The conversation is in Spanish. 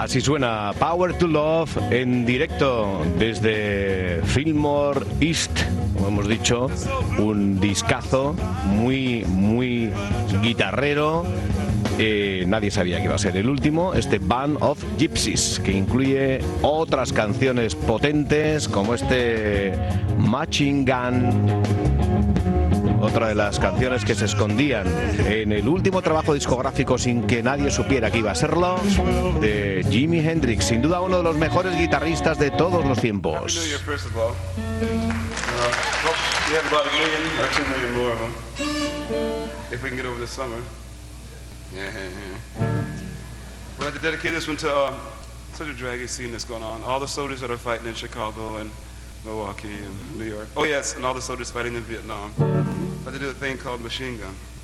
Así suena Power to Love en directo desde Fillmore East, como hemos dicho, un discazo muy guitarrero. Nadie sabía que iba a ser el último, este Band of Gypsies, que incluye otras canciones potentes como este Machine Gun, otra de las canciones que se escondían en el último trabajo discográfico sin que nadie supiera que iba a serlo, de Jimi Hendrix, sin duda uno de los mejores guitarristas de todos los tiempos. We'd like to dedicate this one to such a draggy scene that's going on. All the soldiers that are fighting in Chicago and Milwaukee and New York. Oh yes, and all the soldiers fighting in Vietnam. I'd like to do a thing called Machine Gun.